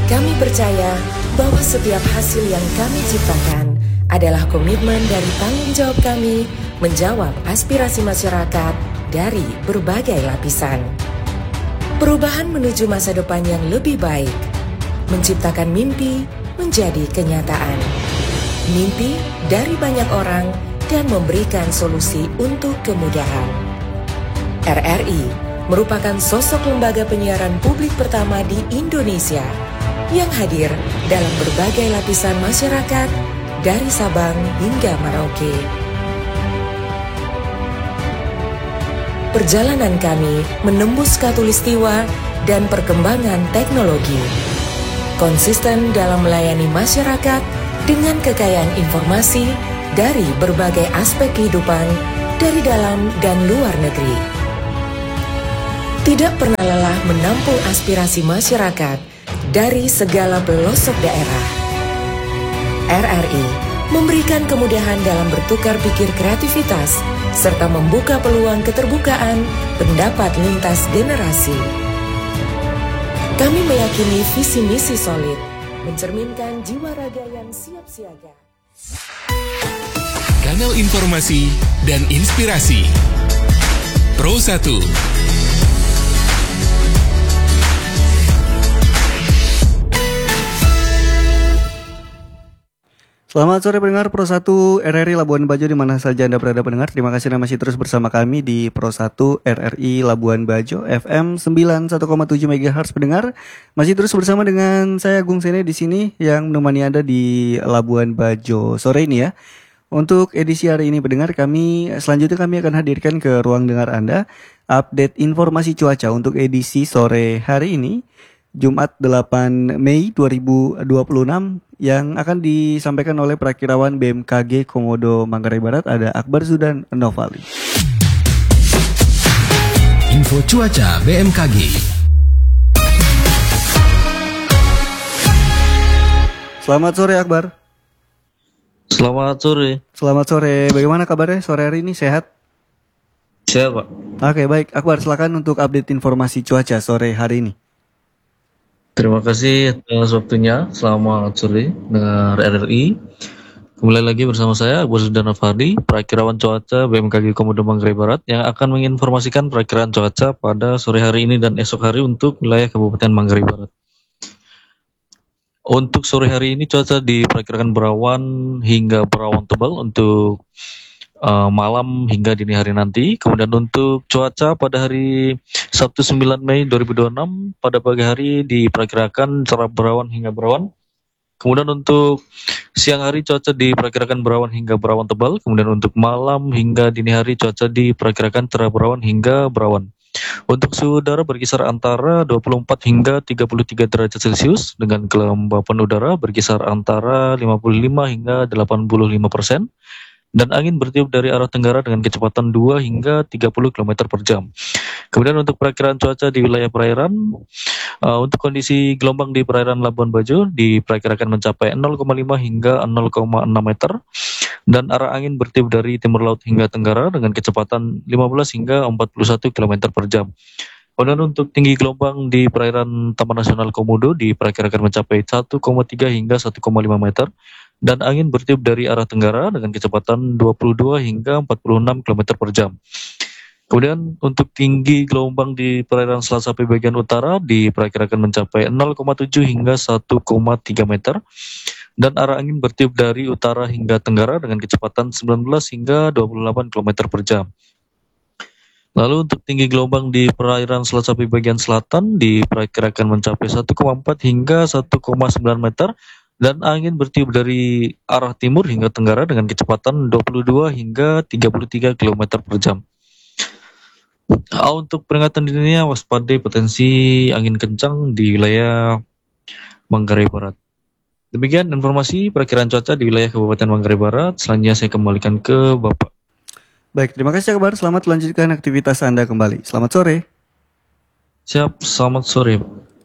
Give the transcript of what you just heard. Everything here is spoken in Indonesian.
Kami percaya bahwa setiap hasil yang kami ciptakan adalah komitmen dari tanggung jawab kami menjawab aspirasi masyarakat dari berbagai lapisan. Perubahan menuju masa depan yang lebih baik, menciptakan mimpi menjadi kenyataan. Mimpi dari banyak orang dan memberikan solusi untuk kemudahan. RRI merupakan sosok lembaga penyiaran publik pertama di Indonesia yang hadir dalam berbagai lapisan masyarakat dari Sabang hingga Merauke. Perjalanan kami menembus khatulistiwa dan perkembangan teknologi. Konsisten dalam melayani masyarakat dengan kekayaan informasi dari berbagai aspek kehidupan dari dalam dan luar negeri. Tidak pernah lelah menampung aspirasi masyarakat dari segala pelosok daerah. RRI memberikan kemudahan dalam bertukar pikir kreativitas serta membuka peluang keterbukaan pendapat lintas generasi. Kami meyakini visi misi solid, mencerminkan jiwa raga yang siap siaga. Kanal informasi dan inspirasi. Pro 1. Selamat sore pendengar Pro 1 RRI Labuan Bajo di mana saja Anda berada pendengar. Terima kasih Anda masih terus bersama kami di Pro 1 RRI Labuan Bajo FM 91,7 MHz pendengar. Masih terus bersama dengan saya Agung Sene di sini yang menemani Anda di Labuan Bajo sore ini ya. Untuk edisi hari ini pendengar selanjutnya kami akan hadirkan ke ruang dengar Anda update informasi cuaca untuk edisi sore hari ini. Jumat 8 Mei 2026 yang akan disampaikan oleh Prakirawan BMKG Komodo Manggarai Barat ada Akbar Zudan Novali. Info cuaca BMKG. Selamat sore Akbar. Selamat sore. Selamat sore. Bagaimana kabarnya sore hari ini? Sehat? Sehat, Pak. Oke, baik. Akbar, silakan untuk update informasi cuaca sore hari ini. Terima kasih atas waktunya. Selamat sore dengar RRI. Kembali lagi bersama saya Akbar Zudan Novali, Prakirawan Cuaca BMKG Komodo Manggarai Barat yang akan menginformasikan perakiraan cuaca pada sore hari ini dan esok hari untuk wilayah Kabupaten Manggarai Barat. Untuk sore hari ini cuaca diperkirakan berawan hingga berawan tebal untuk malam hingga dini hari nanti. Kemudian untuk cuaca pada hari Sabtu 9 Mei 2026 pada pagi hari diperkirakan cerah berawan hingga berawan. Kemudian untuk siang hari cuaca diperkirakan berawan hingga berawan tebal. Kemudian untuk malam hingga dini hari cuaca diperkirakan cerah berawan hingga berawan. Untuk suhu udara berkisar antara 24 hingga 33 derajat Celcius dengan kelembapan udara berkisar antara 55 hingga 85%. Dan angin bertiup dari arah tenggara dengan kecepatan 2 hingga 30 km per jam. Kemudian untuk perakiraan cuaca di wilayah perairan, untuk kondisi gelombang di perairan Labuan Bajo diperkirakan mencapai 0,5 hingga 0,6 meter. Dan arah angin bertiup dari timur laut hingga tenggara dengan kecepatan 15 hingga 41 km per jam. Kemudian untuk tinggi gelombang di perairan Taman Nasional Komodo diperkirakan mencapai 1,3 hingga 1,5 meter. Dan angin bertiup dari arah tenggara dengan kecepatan 22 hingga 46 km per jam. Kemudian untuk tinggi gelombang di perairan Selat Sapi bagian utara diperkirakan mencapai 0,7 hingga 1,3 meter. Dan arah angin bertiup dari utara hingga tenggara dengan kecepatan 19 hingga 28 km per jam. Lalu untuk tinggi gelombang di perairan Selat Sapi bagian selatan diperkirakan mencapai 1,4 hingga 1,9 meter. Dan angin bertiup dari arah timur hingga tenggara dengan kecepatan 22 hingga 33 km per jam. Untuk peringatan dininya waspadai potensi angin kencang di wilayah Manggarai Barat. Demikian informasi perakiraan cuaca di wilayah Kabupaten Manggarai Barat. Selanjutnya saya kembalikan ke Bapak. Baik, terima kasih Akbar. Selamat melanjutkan aktivitas Anda kembali. Selamat sore. Siap, selamat sore.